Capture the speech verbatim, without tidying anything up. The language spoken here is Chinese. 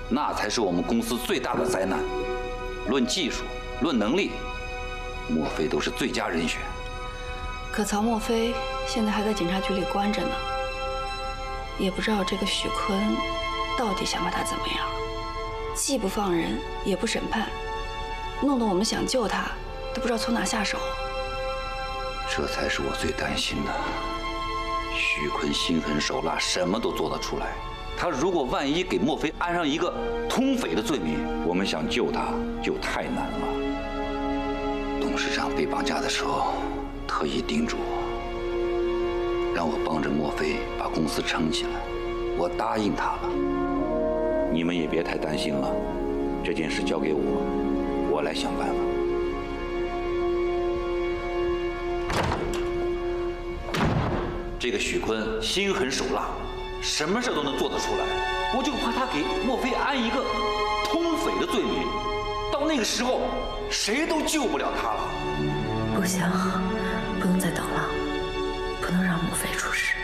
那才是我们公司最大的灾难。论技术，论能力，莫非都是最佳人选。 可曹莫非现在还在警察局里关着呢，也不知道这个许坤到底想把他怎么样，既不放人，也不审判，弄得我们想救他都不知道从哪下手。 这才是我最担心的。许坤心狠手辣，什么都做得出来。他如果万一给莫非安上一个通匪的罪名，我们想救他就太难了。董事长被绑架的时候，特意叮嘱我，让我帮着莫非把公司撑起来。我答应他了。你们也别太担心了，这件事交给我，我来想办法。这个许坤心狠手辣，什么事都能做得出来，我就怕他给莫非安一个通匪的罪名，到那个时候谁都救不了他了。 不行，不能再等了，不能让莫非出事。